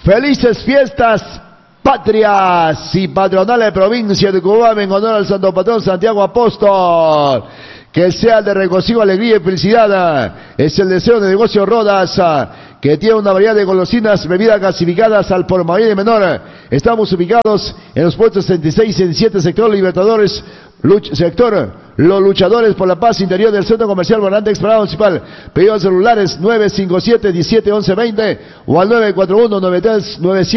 Felices fiestas patrias y patronales de provincia de Cobán en honor al santo patrón Santiago Apóstol. Que sea de regocijo, alegría y felicidad. Es el deseo de Negocio Rodas, que tiene una variedad de golosinas, bebidas gasificadas al por mayor y menor. Estamos ubicados en los puestos 66 y 67, sector Libertadores, sector Los Luchadores por la Paz, interior del Centro Comercial Volante Explanada Municipal. Pedidos celulares 957-17-11-20 o al 941-9397.